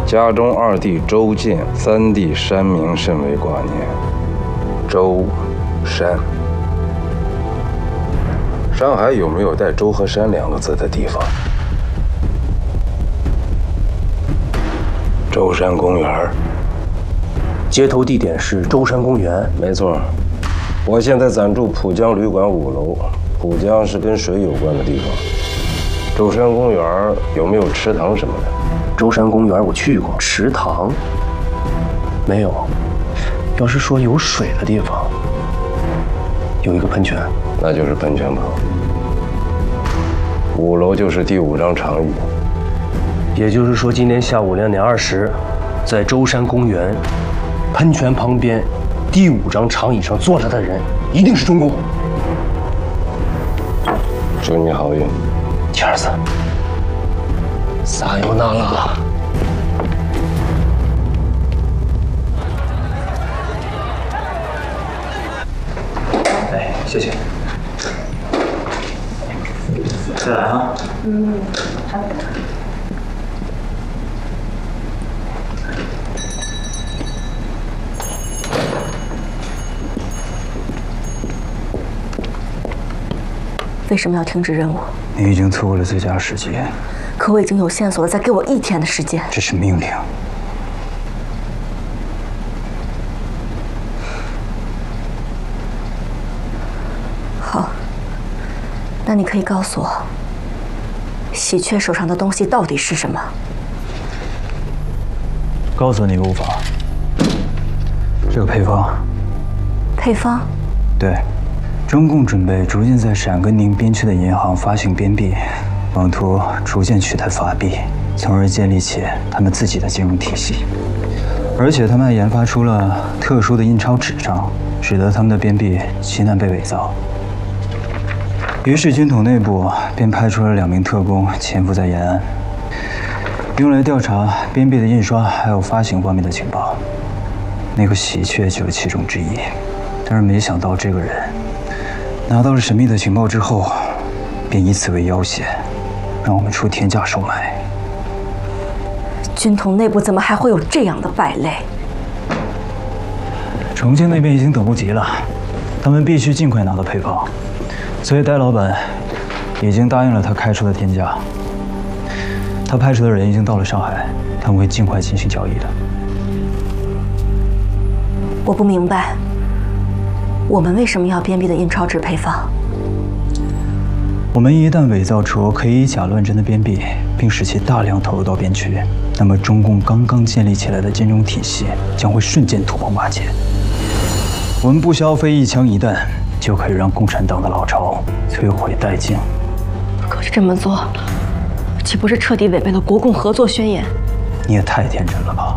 家中二弟周建，三弟山明甚为挂念。周山，上海有没有带周和山两个字的地方？舟山公园。 接头地点是舟山公园。 没错，我现在暂住浦江旅馆5楼。浦江是跟水有关的地方。舟山公园有没有池塘什么的？ 舟山公园我去过，池塘没有。要是说有水的地方，有一个喷泉， 那就是喷泉旁。5楼就是第5张长椅。 也就是说，今天下午2点20，在舟山公园喷泉旁边第5张长椅上坐着的人，一定是中共。 祝你好运， 切尔斯，撒尤那拉。哎，谢谢。再来啊。好。 为什么要停止任务？ 你已经错过了最佳时机。 可我已经有线索了，再给我1天的时间。 这是命令。 好，那你可以告诉我，喜鹊手上的东西到底是什么？ 告诉你无法。这个配方。 配方？ 对。中共准备逐渐在陕甘宁边区的银行发行边币，妄图逐渐取代法币，从而建立起他们自己的金融体系。而且他们还研发出了特殊的印钞纸张，使得他们的边币极难被伪造。于是军统内部便派出了2名特工潜伏在延安，用来调查边币的印刷还有发行方面的情报。那个喜鹊就是其中之一。但是没想到这个人拿到了神秘的情报之后，便以此为要挟，让我们出天价售卖。 军统内部怎么还会有这样的败类？ 重庆那边已经等不及了，他们必须尽快拿到配方，所以戴老板已经答应了他开出的天价。他派出的人已经到了上海，他们会尽快进行交易的。 我不明白，我们为什么要边币的印钞纸配方？ 我们一旦伪造出可以以假乱真的边币，并使其大量投入到边区，那么中共刚刚建立起来的金融体系将会瞬间土崩瓦解。我们不消费1枪1弹，就可以让共产党的老巢摧毁殆尽。 可是这么做，岂不是彻底违背了国共合作宣言？ 你也太天真了吧！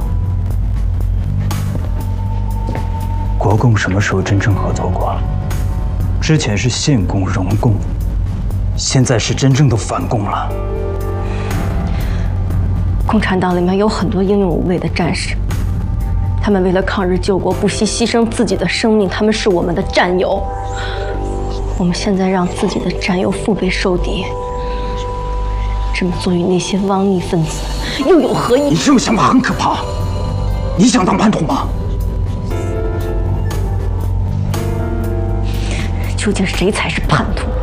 国共什么时候真正合作过？之前是县共、荣共，现在是真正的反共了。 共产党里面有很多英勇无畏的战士，他们为了抗日救国不惜牺牲自己的生命，他们是我们的战友。我们现在让自己的战友腹背受敌，这么做与那些汪逆分子又有何异？ 你这种想法很可怕。你想当叛徒吗？ 究竟谁才是叛徒？